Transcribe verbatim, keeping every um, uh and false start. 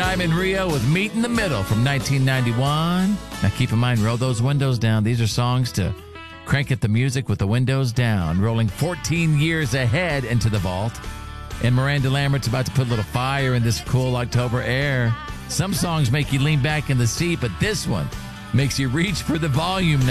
time in Rio with Meet in the Middle from nineteen ninety-one. Now keep in mind, roll those windows down. These are songs to crank at the music with the windows down, rolling fourteen years ahead into the vault. And Miranda Lambert's about to put a little fire in this cool October air. Some songs make you lean back in the seat, but this one makes you reach for the volume